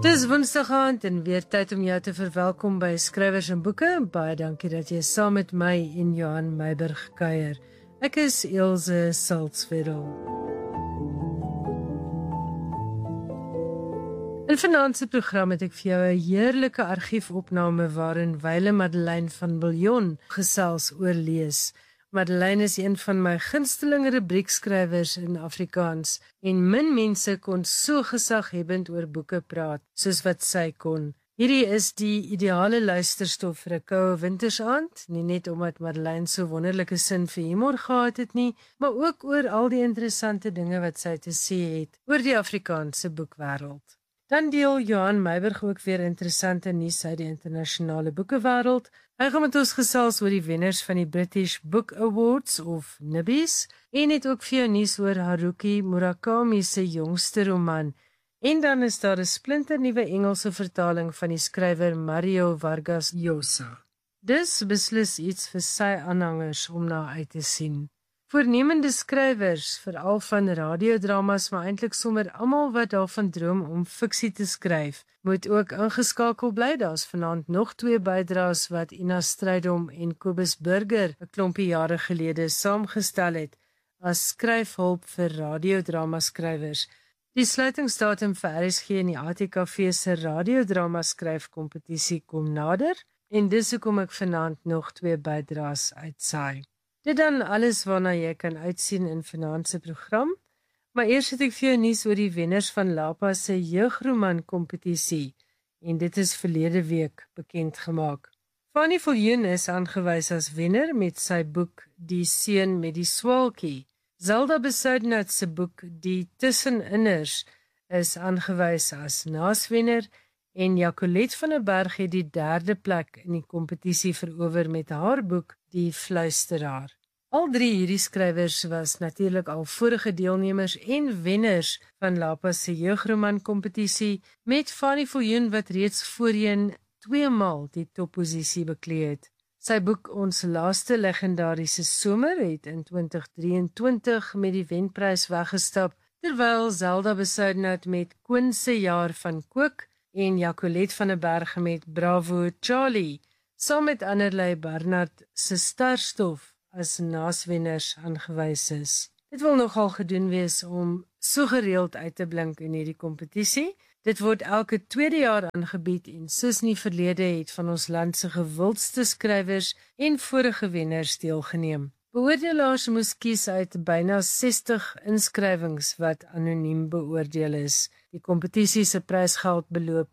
Dis Woensdag aand en weer tyd om jou te verwelkom by Skrywers en Boeke. Baie dankie dat jy saam met my en Johan Meiburg kuier. Ek is Elsje Salzwetel. In vanaand se program het ek vir jou 'n heerlike argiefopname waarin Wyle Madeleine van Biljon gesels oor lees. Madeleine is een van my gunsteling rubriekskrywers in Afrikaans en min mense kon so gesaghebend oor boeke praat soos wat sy kon. Hierdie is die ideale luisterstof vir 'n koue wintersaand, nie net omdat Madeleine so wonderlike sin vir humor gehad het nie, maar ook oor al die interessante dinge wat sy te sê het oor die Afrikaanse boekwêreld. Dan deel Johan Meiburg ook weer interessante nuus uit die internasionale boekewêreld. Hy gaan met ons gesels oor die wenners van die British Book Awards of Nibbies en het ook vir jou nuus oor Haruki Murakami se jongste roman. En dan is daar 'n splinternuwe Engelse vertaling van die skrywer Mario Vargas Llosa. Dis beslis iets vir sy aanhangers om na uit te sien. Voornemende skrywers, veral van radiodramas, maar eintlik sommer almal wat daarvan droom om fiksie te skryf, moet ook ingeskakel bly. Daar's vanaand nog 2 bydraes wat Ina Strydom en Kobus Burger 'n klompie jare gelede saamgestel het as skryfhulp vir radiodrama skrywers. Die sluitingsdatum vir RSG en die ATKV se radiodrama skryfkompetisie kom nader en dis hoekom ek vanaand nog 2 bydraes uitsaai. Dit dan alles waarna jy kan uitsien in vanaand se program, maar eers het ek vir jou nuus oor die wenners van Lapa se jeugroman kompetisie en dit is verlede week bekend gemaak. Fanny Viljoen is aangewys as wenner met sy boek Die Seun met die Swaalkie. Zelda Besuidenhout se boek Die Tusseninners is aangewys as naaswenner en Jacolet van der Berg het die 3de plek in die kompetisie verower met haar boek Die Fluisteraar. Al 3 hierdie skrywers was natuurlik al vorige deelnemers en wenners van Lapa se jeugroman kompetisie met Fanny Viljoen wat reeds voorheen 2 maal die topposisie beklee het. Sy boek Ons Laaste Legendariese Somer het in 2023 met die wenprys weggestap, terwyl Zelda Besuidenhout met Koen se Jaar van Kook en Jacolet van der Berg met Bravo Charlie, saam met Anderlei Barnard se Sterstof as naaswenners aangewys is. Dit wil nogal gedoen wees om so gereeld uit te blink in hierdie kompetisie. Dit word elke 2de jaar aangebied en soos nie verlede het van ons land se gewildste skrywers en vorige wenners deelgeneem. Beoordelaars moes kies uit byna 60 inskrywings wat anoniem beoordeel is. Die kompetisie se prysgeld beloop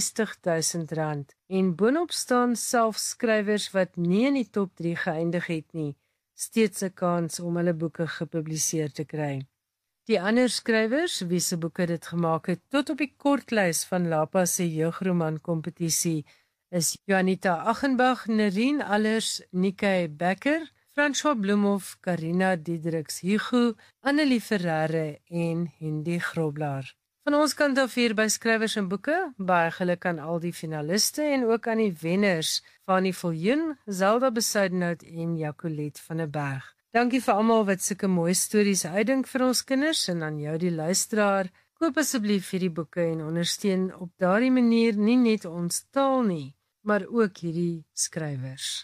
R60.000 en boonop staan selfs skrywers wat nie in die top 3 geëindig het nie, steeds 'n kans om hulle boeke gepubliseer te kry. Die ander skrywers wie se boeke dit gemaak het tot op die kortlys van Lapa se jeugroman kompetisie is Juanita Achenbach, Nerien Allers, Nikki Becker, François Bloemhof, Karina Diedriks Hugo, Annelie Ferreira en Hendy Grobler. Van ons kant af hier by Skrywers en Boeke, baie geluk aan al die finaliste en ook aan die wenners, Fanny Viljoen, Zelda Besuidenhout en Jacolet van der Berg. Dankie vir almal wat sulke mooi stories uitdink vir ons kinders en aan jou die luisteraar. Koop asseblief hierdie boeke en ondersteun op daardie manier nie net ons taal nie, maar ook hierdie skrywers.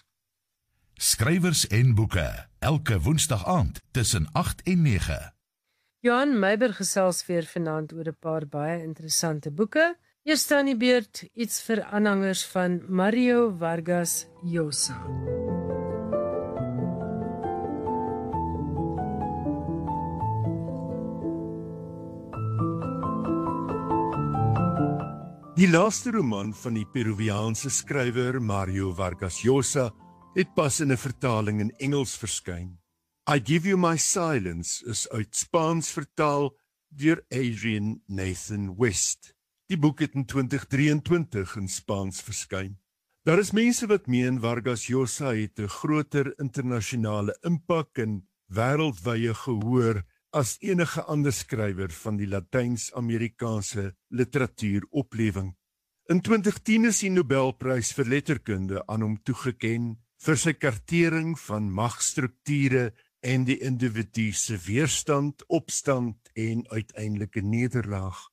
Skrywers en Boeke, elke woensdag aand tussen 8 en 9. Johan Meiburg gesels weer vanaand oor 'n paar baie interessante boeke. Eers aan die beurt iets vir aanhangers van Mario Vargas Llosa. Die laaste roman van die Peruviaanse skrywer Mario Vargas Llosa het pas in 'n vertaling in Engels verskyn. I Give You My Silence is uit Spaans vertaal deur Adrian Nathan West. Die boek het in 2023 in Spaans verskyn. Daar is mense wat meen Vargas Llosa het 'n groter internasionale impak en wêreldwye gehoor as enige ander skrywer van die Latyns-Amerikaanse literatuuroplewing. In 2010 is die Nobelprys vir letterkunde aan hom toegeken vir sy kartering van magstrukture en die individu se weerstand, opstand en uiteindelike nederlaag.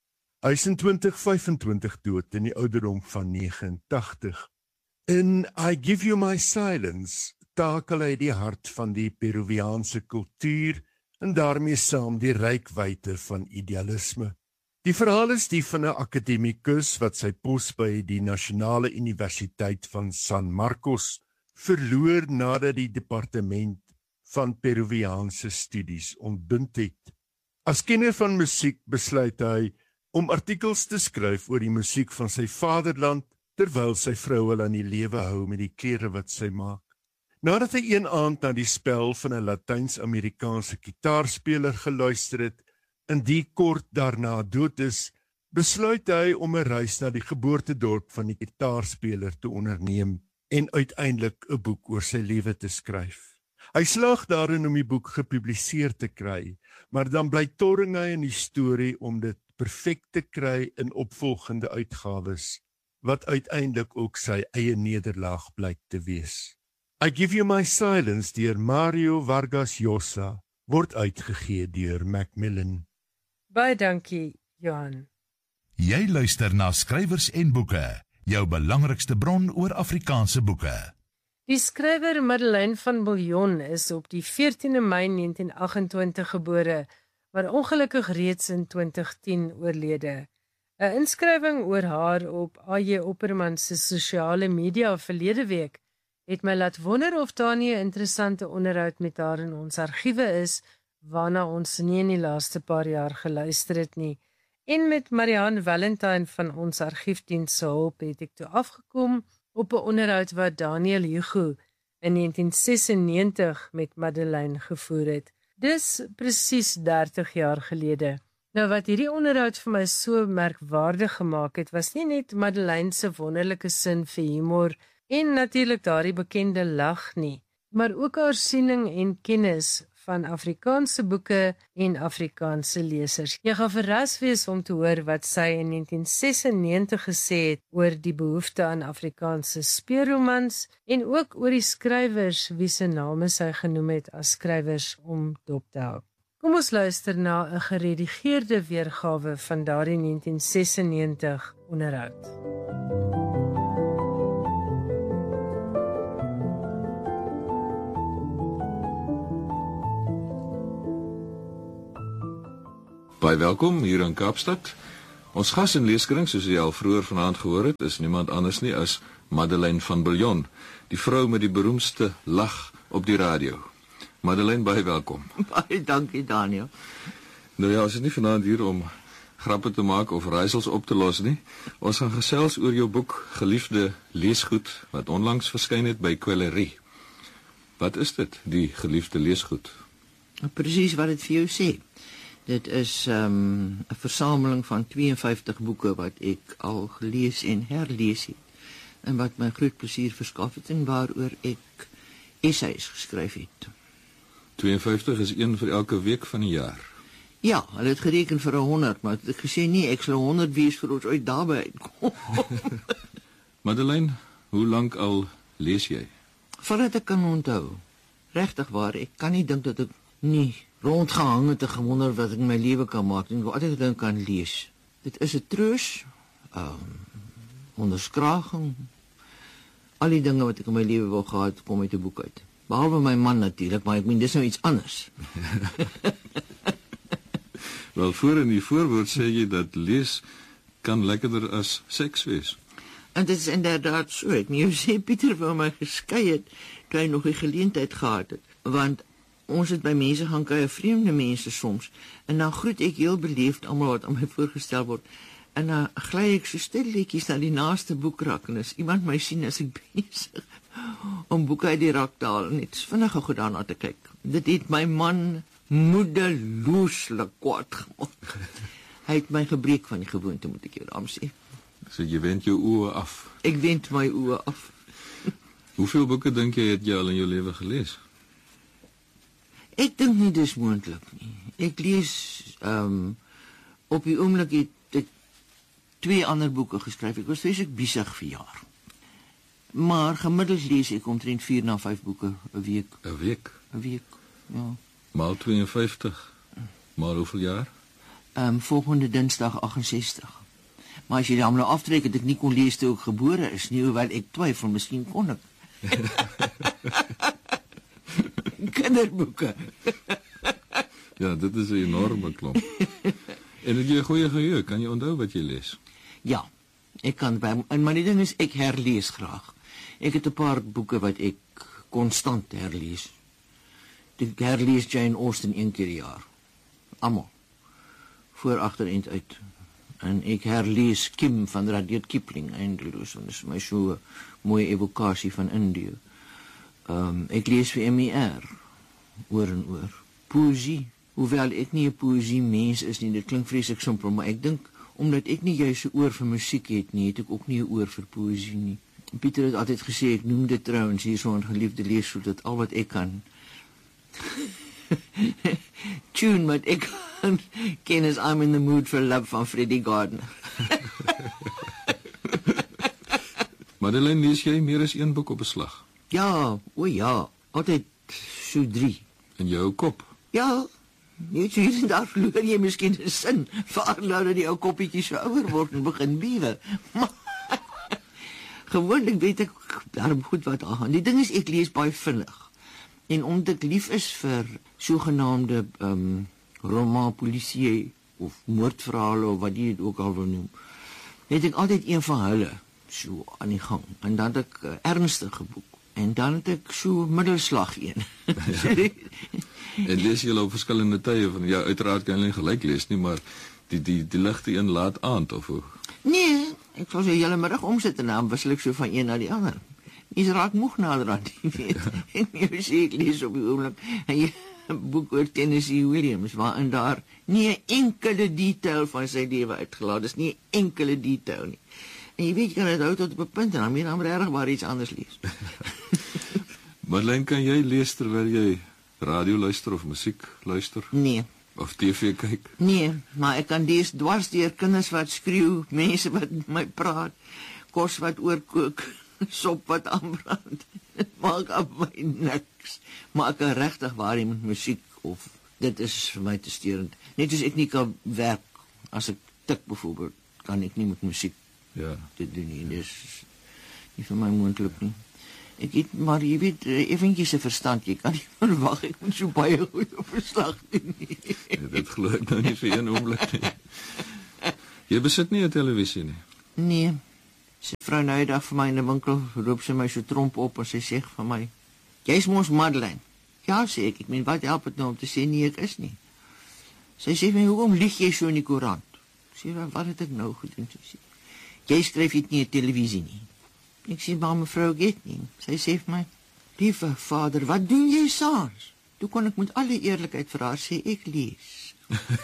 Hy is in 2025 dood in die ouderdom van 89. In I Give You My Silence takel hy die hart van die Peruviaanse kultuur en daarmee saam die rykwyte van idealisme. Die verhaal is die van 'n akademikus wat sy pos by die Nasionale Universiteit van San Marcos verloor nadat die departement van Peruviaanse studies ontbind het. As kenner van musiek besluit hy om artikels te skryf oor die musiek van sy vaderland, terwyl sy vrou wil aan die lewe hou met die klere wat sy maak. Nadat hy een aand na die spel van 'n Latyns-Amerikaanse gitaarspeler geluister het, en die kort daarna dood is, besluit hy om 'n reis na die geboortedorp van die gitaarspeler te onderneem en uiteindelik 'n boek oor sy lewe te skryf. Hy slaag daarin om die boek gepubliseer te kry, maar dan bly torring hy in die storie om dit perfek te kry in opvolgende uitgawes, wat uiteindelik ook sy eie nederlaag blyk te wees. I Give You My Silence deur Mario Vargas Llosa word uitgegee deur Macmillan. Baie dankie, Johan. Jy luister na Skrywers en Boeke, jou belangrikste bron oor Afrikaanse boeke. Die skrywer Madeleine van Biljon is op die 14de Mei 1928 gebore, maar ongelukkig reeds in 2010 oorlede. 'n Inskrywing oor haar op A.J. Opperman se sosiale media verlede week het my laat wonder of daar nie 'n interessante onderhoud met haar in ons argiewe is, waarna ons nie in die laaste paar jaar geluister het nie. En met Marianne Valentine van ons argiefdiens se hulp het ek toe afgekom op 'n onderhoud wat Daniel Hugo in 1996 met Madeleine gevoer het. Dis presies 30 jaar gelede. Nou wat hierdie onderhoud vir my so merkwaardig gemaak het, was nie net Madeleine se wonderlike sin vir humor en natuurlik daardie bekende lag nie, maar ook haar siening en kennis van Afrikaanse boeke en Afrikaanse lesers. Jy gaan verras wees om te hoor wat sy in 1996 gesê het oor die behoefte aan Afrikaanse speurromans en ook oor die skrywers wie se name sy genoem het as skrywers om dop te hou. Kom ons luister na 'n geredigeerde weergawe van daardie 1996 onderhoud. Baie welkom hier in Kaapstad. Ons gas in leeskring, soos jy al vroeër vanaand gehoor het, is niemand anders nie as Madeleine van Biljon, die vrou met die beroemdste lag op die radio. Madeleine, baie welkom. Baie dankie, Daniel. Nou ja, ons is nie vanaand hier om grappe te maak of raaisels op te los nie. Ons gaan gesels oor jou boek Geliefde Leesgoed, wat onlangs verskyn het by Kwellerie. Wat is dit, die geliefde leesgoed? Presies wat dit vir jou sê. Dit is 'n versameling van 52 boeke wat ek al gelees en herlees het en wat my groot plesier verskaf het en waaroor ek essays geskryf het. 52 is een vir elke week van die jaar. Ja, hulle het gereken vir 100, maar ek gesê nie, ek sal 100 wees vir ons ooit daarby uitkom. Madeleine, hoe lank al lees jy? Voordat ek kan onthou. Regtig waar, ek kan nie dink dat ek nie rondgehang het en gewonder wat ek in my lewe kan maak en wat ek dink kan lees. Dit is 'n troos, onderskraging, al die dinge wat ek in my lewe wou gehad, kom uit 'n boek uit. Behalwe my man natuurlik, maar ek meen dis nou iets anders. Wel, voor in die voorwoord sê jy dat lees kan lekkerder as seks wees. En dit is inderdaad so. Ek nie sê Pieter wou my geskei het toe hy nog die geleentheid gehad het, want ons het by mense gaan kuier, vreemde mense soms, en dan groet ek heel beleefd almal wat aan my voorgestel word, en dan gly ek so stilletjies na die naaste boekrak, en as iemand my sien, as ek besig om boeke uit die rak te haal, en net vinnig goed daarna te kyk. Dit het my man moedelooslik kwaad gemaak. Hy het my gebreek van die gewoonte, moet ek jou daarom sê. So jy wend jou oë af. Ek wend my oë af. Hoeveel boeke dink jy het jy al in jou lewe gelees? Ek dink nie dis moontlik nie. Ek lees op die oomblik het ek 2 ander boeke geskryf. Ek was vreeslik besig vir jaar. Maar gemiddeld lees ek omtrent 4 na 5 boeke 'n week. 'n week? 'n week, ja. Maal 52. Maar hoeveel jaar? Volgende Dinsdag 68. Maar as jy die nou aftrek, het ek nie kon lees toe ek gebore is nie, hoewel ek twyfel, miskien kon ek. Kinderboeke. Ja, dit is 'n enorme klomp. En het jy 'n goeie geheue? Kan jy onthou wat jy lees? Ja, ek kan maar die ding is, ek herlees graag. Ek het 'n paar boeke wat ek konstant herlees. Ek herlees Jane Austen 1 keer per jaar. Almal. Voor, agter en uit. En ek herlees Kim van Rudyard Kipling eindeloos, want dit is my so 'n mooi evokasie van Indië. Ek lees vir MER oor en oor. Poesie, hoewel ek nie 'n poesie mens is nie, dit klink vreeslik simpel, maar ek dink omdat ek nie juist 'n oor vir musiek het nie, het ek ook nie 'n oor vir poesie nie. Pieter het altyd gesê, ek noem dit trouens hier so 'n geliefde leesstoel, dat al wat ek kan tune wat ek kan ken is I'm in the mood for love van Freddie Gardner. Madeleine, lees jy meer as 1 boek op 'n slag? Ja, o ja, altyd so 3. In jou kop? Ja, net so hier en daar verloor jy miskien 'n sin, veral nou dat die ou koppietjie so ouer word en begin biewe. Gewoonlik weet ek daarom goed wat aan. Die ding is, ek lees baie vinnig. En omdat ek lief is vir sogenaamde roman policier of moordverhale of wat jy dit ook al wil noem, het ek altyd een van hulle so aan die gang. En dan het ek 'n ernstige boek. En dan het ek so middelslag een. En lees jy op verskillende tye van ja, uiteraard kan jy nie gelyk lees nie, maar die ligte een laat aand of hoe? Nee, ek sal so hele middag omsit en dan wissel ek so van een na die ander. Mens raak moeg naderhand, jy weet. Ek sê ek lees op die oomblik 'n boek oor Tennessee Williams, waarin daar nie 'n enkele detail van sy lewe uitgelaat is, nie 'n enkele detail nie. En jy weet, jy kan dit hou tot op 'n punt en dan moet jy dan regtig maar iets anders lees. Madeleine, kan jy lees terwyl jy radio luister of musiek luister? Nee. Of TV kyk? Nee, maar ek kan lees dwars deur kinders wat skreeu, mense wat met my praat, kos wat oorkook, sop wat aanbrand. Dit maak op my niks. Maar ek kan regtig waar met musiek of dit is vir my te steurend. Net as ek nie kan werk as ek tik byvoorbeeld, kan ek nie met musiek dit doen nie. Dis nie vir my moontlik nie. Ek het maar jy weet effentjies 'n verstand, jy kan nie verwag ek moet so baie goed op verslag doen nie. Dit glo ek nou nie vir een oomblik nie. Jy besit nie 'n televisie nie? Nee. Sy vrou nou die dag vir my in die winkel, roep sy my so tromp op en sy sê vir my, jy's mos Madeleine. Ja, sê ek meen, wat help dit nou om te sê nie ek is nie? Sy sê vir my, hoekom lieg jy so in die koerant? Ek sê, wat het ek nou gedoen? Sy sê, jy skryf dit nie 'n televisie nie. Ek sê, maar mevrou, ek het nie. Sy sê vir my, liewe vader, wat doen jy saans? Toe kon ek met alle eerlikheid vir haar sê, ek lees.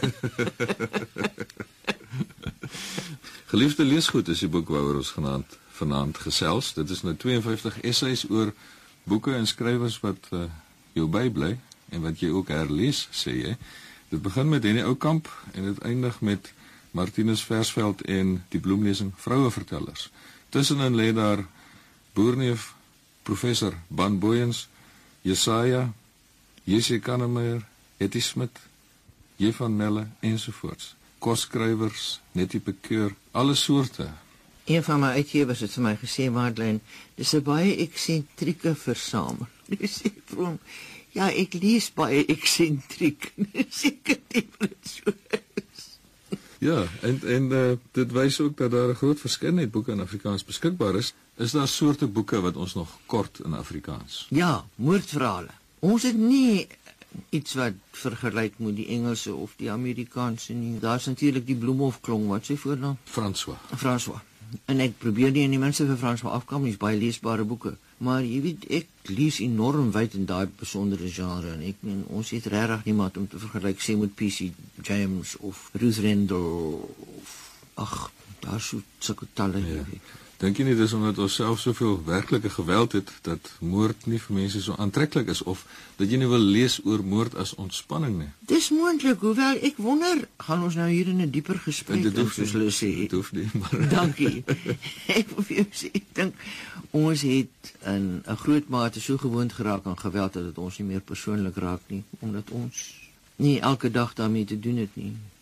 Geliefde leesgoed is die boek waaroor ons vanaand gesels. Dit is nou 52 essays oor boeke en skrywers wat jou bybly en wat jy ook herlees, sê jy. Dit begin met Henny Oukamp en dit eindig met Martinus Versveld en die bloemlesing Vrouevertellers. Tussenin lê daar Boerneef, Professor Ban Booyens, Jesaja, J.C. Kannemeyer, Etty Smit, J. van Melle ensovoorts. Kosskrywers, Nettie Pekeur, alle soorte. Een van my uitgewers het vir my gesê, Madeleine, dis 'n baie eksentrieke versameling. Dis ek vir hom, ja, ek lees baie eksentriek. Seker dit so is. Ja, en dit wys ook dat daar 'n groot verskeidenheid boeke in Afrikaans beskikbaar is. Is daar soorte boeke wat ons nog kort in Afrikaans? Ja, moordverhale. Ons het nie iets wat vergelyk met die Engelse of die Amerikaanse nie. Daar's natuurlik die Bloemhofklong, wat sy voornaam? François. En ek probeer nie in die minste vir François afkom, hy's baie leesbare boeke. Maar jy weet, ek lees enorm wyd in daai besondere genre en ek meen, ons het regtig niemand om te vergelyk sê met P.C. James of Ruth Rendell of daar so sulke talle jy weet. Dink jy nie dis omdat ons self soveel werklike geweld het dat moord nie vir mense so aantreklik is of dat jy nie wil lees oor moord as ontspanning nie? Dis moontlik, hoewel ek wonder, gaan ons nou hier in 'n dieper gesprek soos hulle sê. Dit hoef nie, maar dankie. Ek wil vir jou sê, ek dink ons het in 'n groot mate so gewoond geraak aan geweld dat dit ons nie meer persoonlik raak nie, omdat ons nie elke dag daarmee te doen het nie.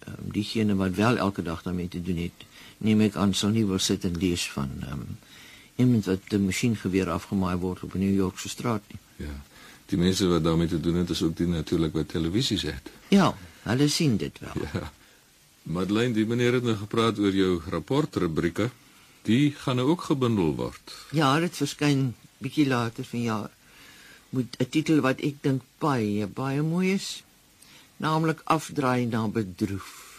diegene wat wel elke dag daarmee te doen het, neem ek aan, sal nie wil sit en lees van iemand wat 'n masjiengeweer afgemaai word op 'n New Yorkse straat nie. Ja. Die mense wat daarmee te doen het, is ook die natuurlik wat televisie het. Ja, hulle sien dit wel. Ja. Madeleine, die meneer het nou gepraat oor jou rapportrubrieke. Die gaan nou ook gebundel word. Ja, dit verskyn bietjie later vanjaar. Met 'n titel wat ek dink baie mooi is, naamlik Afdraai na bedroef.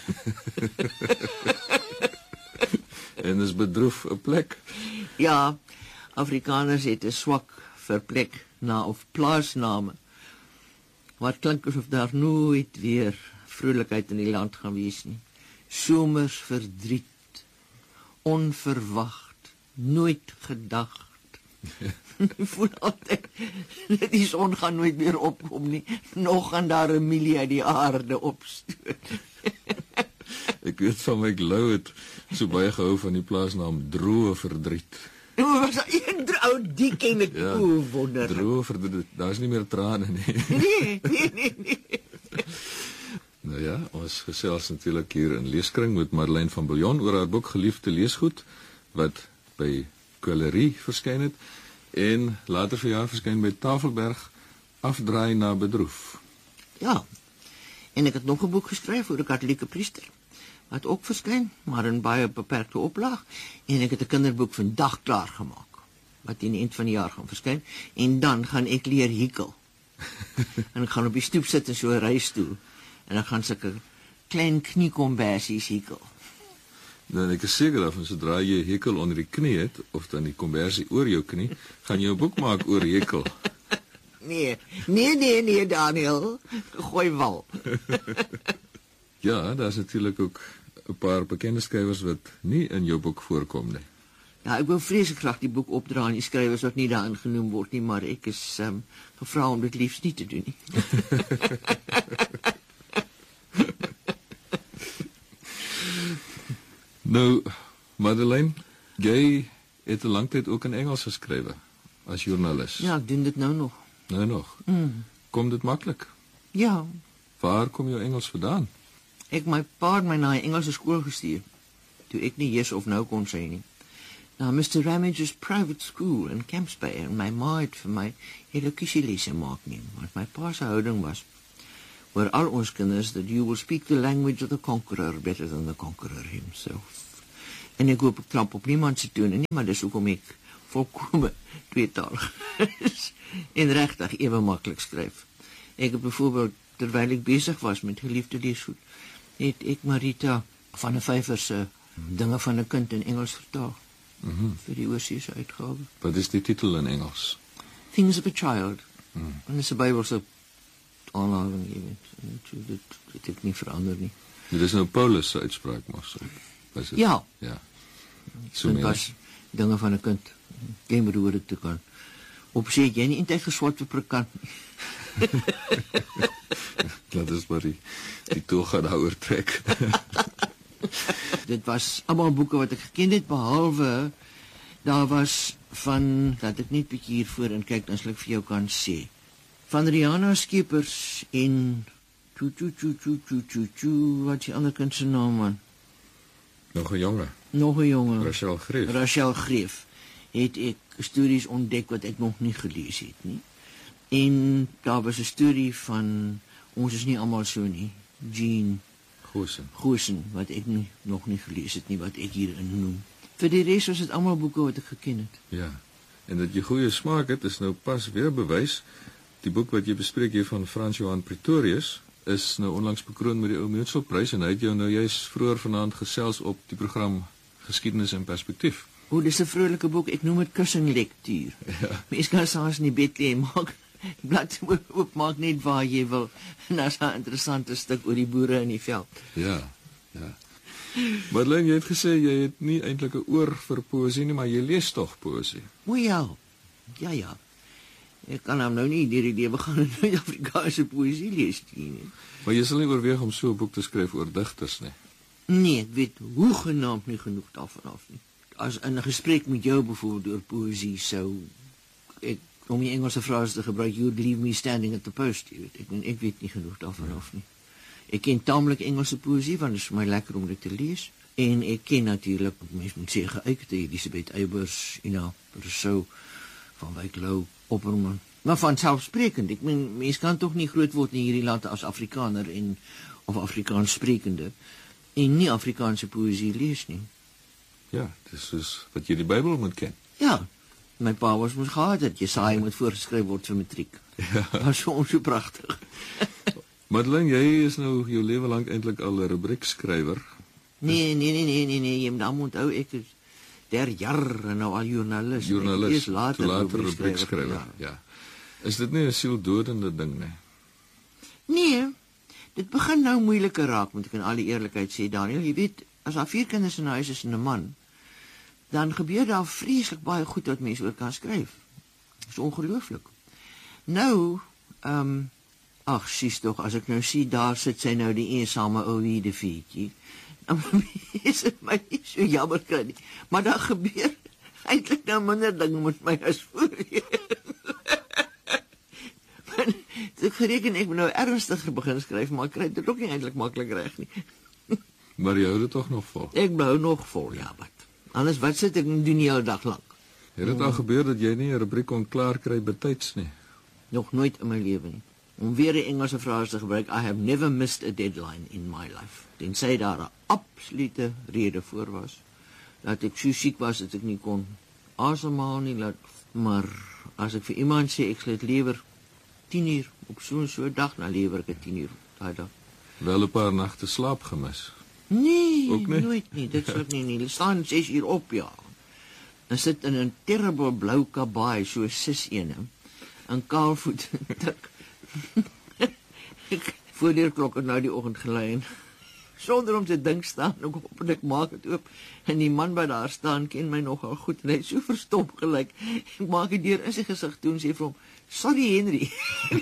En is bedroef 'n plek? Ja, Afrikaners het 'n swak vir plek na of plaasname. Wat klink asof daar nooit weer vrolikheid in die land gaan wees nie. Somers verdriet, onverwacht, nooit gedacht. Ek voel altyd, die son gaan nooit meer opkom nie, nog gaan daar 'n milie uit die aarde opstoot. Ek weet van my Glou het so baie gehou van die plaasnaam Droë Verdriet. Was daar een ou die ken ek, Ja, wonder. Droë Verdriet, daar is nie meer trane nie. Nee. Nou ja, ons gesels natuurlik hier in Leeskring met Madeleine van Biljon oor haar boek Geliefde Leesgoed, wat by Kwellerie verskyn het, en later verjaar verskyn by Tafelberg, Afdraai na bedroef. Ja, en ek het nog 'n boek geskryf oor 'n Katolieke priester, wat ook verskyn, maar in baie beperkte oplaag, en ek het 'n kinderboek vandag klaar gemaak, wat teen die eind van die jaar gaan verskyn, en dan gaan ek leer hikel. En ek gaan op die stoep sit in so 'n reistoel, en dan gaan sulke klein kniekombersies hikel. Dan ek is seker daarvan, sodra jy hekel onder die knie het, of dan die kombersie oor jou knie, gaan jy 'n boek maak oor hekel. Nee, Daniel, gooi wal. Ja, daar is natuurlik ook 'n paar bekende skrywers wat nie in jou boek voorkom nie. Ja, ek wil vreeslik graag die boek opdra aan die skrywers wat nie daarin genoem word nie, maar ek is gevra om dit liefs nie te doen nie. Nou, Madeleine, jy het 'n lang tyd ook in Engels geskrywe as joernalis. Ja, ek doen dit nou nog. Nou nog. Kom dit maklik? Ja, Waar kom jou Engels vandaan? my pa het my na 'n Engelse skool gestuur, toe ek nie yes of no kon sê nie. Na Mr. Ramage's private school in Camps Bay, en my ma het vir my elokisielesse maak neem, want my pa se houding was, oor al ons kinders, that you will speak the language of the conqueror better than the conqueror himself. En ek hoop ek klamp op niemand se tone nie, maar dis hoekom ek volkome tweetalig is en regtig ewe maklik skryf. Ek het byvoorbeeld, terwyl ek besig was met Geliefde Leesgoed, het ek Marita van der Vyver se Dinge van 'n Kind in Engels vertaal. Vir die oorseese uitgawe. Wat is die titel in Engels? Things of a Child. En dis 'n Bybelse aanhaling, jy weet. Dit het nie verander nie. Dit is nou Paulus se uitspraak, mos. Was dit? Ja. Ja. Dit was Dinge van 'n Kind. Geen behoorde te kan. Op sê jy nie eintlik geswat vir predikant nie. Dat is maar die toga daaroor trek. Dit was allemaal boeke wat ek geken het, behalwe daar was van, laat ek net bietjie hier voor en kyk, dan sal ek vir jou kan sê, van Rihanna Skeepers en wat is die ander kind se naam, man? Nog 'n jonge. Rachel Greef het ek stories ontdek wat ek nog nie gelees het nie. En daar was 'n storie van Ons is nie almal so nie, Jean Goosen, wat ek nog nie gelees het nie, wat ek hierin noem. Vir die res was dit almal boeke wat ek geken het. Ja, en dat jy goeie smaak het, is nou pas weer bewys. Die boek wat jy bespreek hier van Frans Johan Pretorius, is nou onlangs bekroon met die Ou Meetselprys, en hy het jou nou juis vroeër vanaand gesels op die program Geskiedenis en Perspektief. Dis 'n vrolike boek, ek noem dit kussinglektuur. Ja. Mens kan saans in die bed lê en maak blad oopmaak net waar jy wil. En daar's 'n interessante stuk oor die boere in die veld. Ja. Madeleine, jy het gesê jy het nie eintlik 'n oor vir poësie nie, maar jy lees tog poësie. O ja. Ja. Ek kan hom nou nie deur die lewe gaan en nooit Afrikaanse poësie lees nie. Maar jy sal nie oorweeg om so 'n boek te skryf oor digters nie. Nee, ek weet hoegenaamd nie genoeg daarvan af nie. As in 'n gesprek met jou byvoorbeeld oor poësie sou ek, om die Engelse frase te gebruik, you'd leave me standing at the post, jy weet. Ek weet nie genoeg daarvan af nie. Ek ken taamlik Engelse poësie, want dit is vir my lekker om dit te lees. En ek ken natuurlik, mens moet sê, geuite Elisabeth Eybers, Ina Rousseau, Van Wyk Lou, Opperman. Maar vanselfsprekend, ek meen, mens kan tog nie groot word in hierdie land as Afrikaner of Afrikaans sprekende en nie Afrikaanse poësie lees nie. Ja, dis soos wat jy die Bybel moet ken. Ja, my pa was mos gehad dat Jesaja moet voorgeskryf word vir matriek. Ja. Was so pragtig. Madeleine, jy is nou jou lewe lank eintlik al 'n rubriekskrywer. Nee, jy moet dan onthou ek is 30 jaar en nou al joernalis. Joernalis, later rubriekskrywer. Ja. Is dit nie 'n sieldodende ding nie? Nee, dit begin nou moeiliker raak, moet ek in alle eerlikheid sê, Daniel. Jy weet, as daar 4 kinders in 'n huis is en 'n man, dan gebeur daar vreeslik baie goed wat mense oor kan skryf. Dit is ongelooflik. Nou, ag, sies tog, as ek nou sien, daar sit sy nou die eensame ou Wiedefietjie. Dan is dit my nie so jammer kry nie. Maar daar gebeur eintlik nou minder dinge met my as voorheen. Ek gereken ek moet nou ernstiger begin skryf, maar ek kry dit ook nie eintlik maklik reg nie. Maar jy hou dit tog nog vol? Ek bly nog vol, ja, wat. Anders wat sit ek doen die hele dag lank? Het dit al gebeur dat jy nie 'n rubriek kon klaar kry betyds nie? Nog nooit in my lewe nie. Om weer 'n Engelse frase te gebruik, I have never missed a deadline in my life. Tensy daar 'n absolute rede voor was. Dat ek so siek was dat ek nie kon asemhaal nie, maar as ek vir iemand sê ek sal dit liewer 10 uur op so 'n dag, dan lewer ek 10 uur daai dag. Wel 'n paar nagte slaap gemis. Nee, ook nie? Nooit nie, dit sal nie. Hulle staan 6 uur op, ja. Dan sit in 'n terrible blou kabaai, so 6 ene, en kaalvoet tik. Ek voor die klok het nou die oggend gelei en sonder om te dink staan ek op en ek maak dit oop en die man by daar staan ken my nogal goed en hy het so verstom gelyk. Ek maak die deur in sy gesig toe en sê vir hom, "Sorry Henry."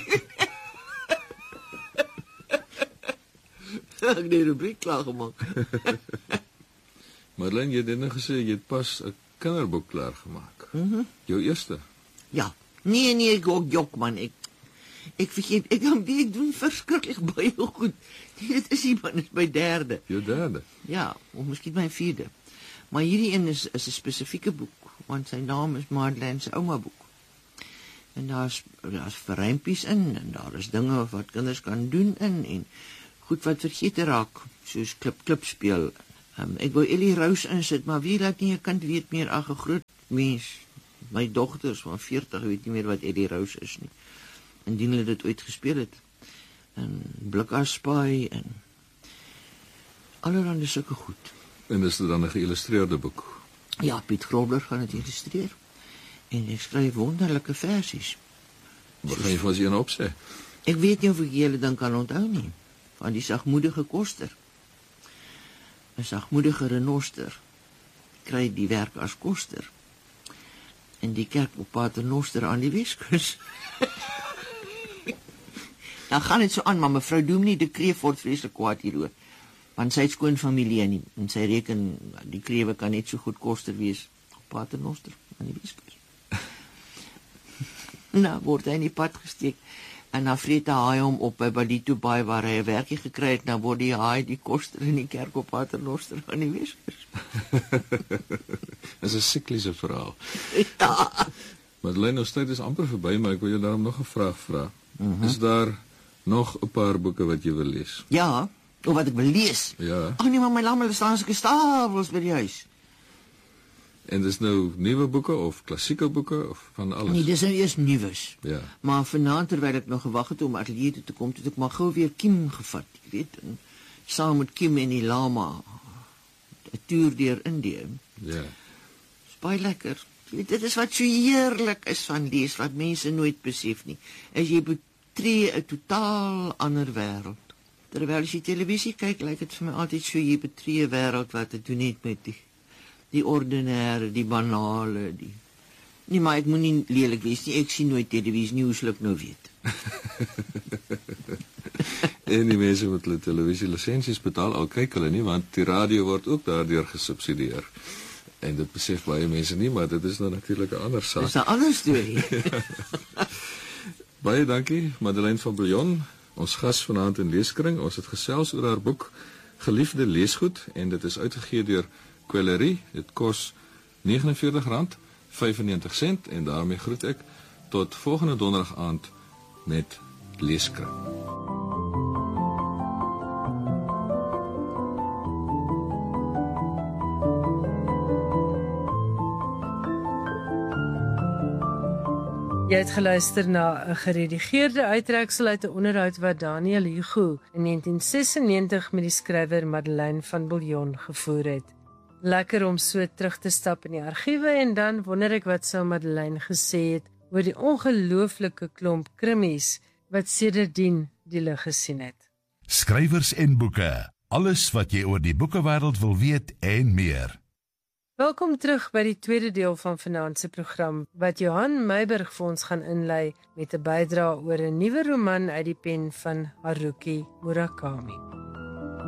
Ek het die rubriek klaar gemaak. Madeleine, jy het net gesê jy het pas 'n kinderboek klaar gemaak. Jou eerste? Ja. Nee, ek jok man, ek vergeet, ek doen verskriklik baie goed. Nee, dit is nie man, dit is my 3de. Jou 3de? Ja, of miskien my 4de. Maar hierdie een is 'n spesifieke boek, want sy naam is Madeleine se ouma boek. En daar's verrympies in en daar is dinge wat kinders kan doen en goed wat vergeet raak, soos klip speel. Ek wou Ellie Rose insit, maar wie laat nie 'n kind weet meer, ag 'n groot mens. My dogters van 40 weet nie meer wat Ellie Rose is nie. Indien hulle dit ooit gespeel het. En Blikaspaai en allerhande sulke goed. En is dit dan 'n geïllustreerde boek? Ja, Piet Grobler gaan dit illustreer. En ek skryf wonderlike versies. Wat gaan jy vir ons een opsê? Ek weet nie of ek julle dan kan onthou nie. Van die sagmoedige koster. 'n Sagmoedige renoster kry die werk as koster. En die kerk op Paternoster aan die Weskus. Dan gaan dit so aan, maar mevrou Dominee de Kreef word vreeslik kwaad hieroor. Want sy het skoon familie en sy reken die krewe kan net so goed koster wees op Paternoster aan die Weskus. Nou word hy in die pad gesteek en dan vreet die haai hom op by Balito Baai waar hy 'n werkie gekry het, dan word die haai die koster in die kerk op Paternoster aan die Weskus. Dis 'n sikliese verhaal. Ja. Madeleine, ons tyd is amper verby, maar ek wil jou daarom nog 'n vraag vra. Is daar nog 'n paar boeke wat jy wil lees? Ja, of wat ek wil lees. Ja. Ag nee, maar my lammel staan sulke stapels by die huis. En dis nou nuwe boeke of klassieke boeke of van alles? Nee, dis nou eers nuus. Ja. Maar vanaand terwyl ek nog gewag het om ateljee toe te kom, het ek maar gou weer Kim gevat, jy weet, en saam met Kim en die lama 'n toer deur Indië. Ja. Dis baie lekker. Jy weet, dit is wat so heerlik is van lees wat mense nooit besef nie. As jy betree 'n totaal ander wêreld. Terwyl as jy televisie kyk, lyk dit vir my altyd so jy betree 'n wêreld wat te doen het met die ordinêre, die banale, die... Nee, maar ek moet nie lelik wees nie, ek sien nooit televisie nie, hoe sal ek nou weet? En die mense wat hulle televisielisensies betaal, al kyk hulle nie, want die radio word ook daardeur gesubsidieer. En dit besef baie mense nie, maar dit is nou natuurlik 'n ander saak. Dis 'n ander storie. Baie dankie, Madeleine van Biljon. ons gas vanaand in Leeskring. Ons het gesels oor haar boek Geliefde Leesgoed en dit is uitgegee deur Kwellerie. Dit kos R49.95 en daarmee groet ek tot volgende donderdag aand met Leeskring. Jy het geluister na 'n geredigeerde uittreksel uit 'n onderhoud wat Daniel Hugo in 1996 met die skrywer Madeleine van Biljon gevoer het. Lekker om so terug te stap in die argiewe en dan wonder ek wat sou Madeleine gesê het oor die ongelooflike klomp krimmies wat sedertdien die lig gesien het. Skrywers en boeke. Alles wat jy oor die boekewêreld wil weet en meer. Welkom terug by die tweede deel van vanaand se program wat Johan Meiburg vir ons gaan inlei met 'n bydrae oor 'n nuwe roman uit die pen van Haruki Murakami.